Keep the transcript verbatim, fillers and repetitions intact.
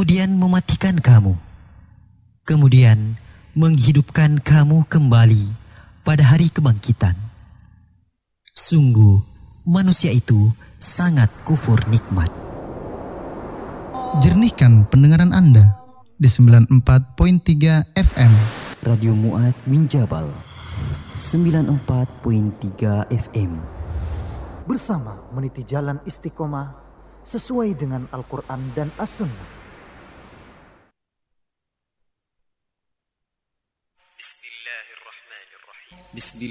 kemudian mematikan kamu, kemudian menghidupkan kamu kembali pada hari kebangkitan. Sungguh, manusia itu sangat kufur nikmat. Jernihkan pendengaran Anda di sembilan puluh empat koma tiga F M. Radio Mu'adz bin Jabal sembilan puluh empat koma tiga F M. Bersama meniti jalan istiqomah sesuai dengan Al-Quran dan As-Sunnah. Bismillahirrahmanirrahim.